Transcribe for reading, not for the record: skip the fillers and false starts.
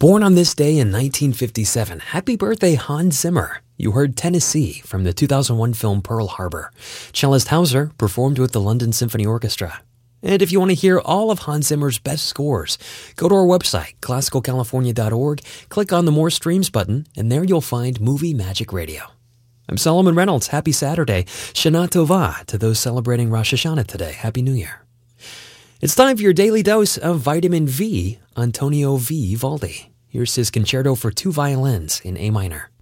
Born on this day in 1957, happy birthday Hans Zimmer. You heard Tennessee from the 2001 film Pearl Harbor. Cellist Hauser performed with the London Symphony Orchestra. And if you want to hear all of Hans Zimmer's best scores, go to our website, classicalcalifornia.org, click on the More Streams button, and there you'll find Movie Magic Radio. I'm Solomon Reynolds. Happy Saturday. Shana Tova to those celebrating Rosh Hashanah today. Happy New Year. It's time for your daily dose of vitamin V, Antonio Vivaldi. Here's his concerto for two violins in A minor.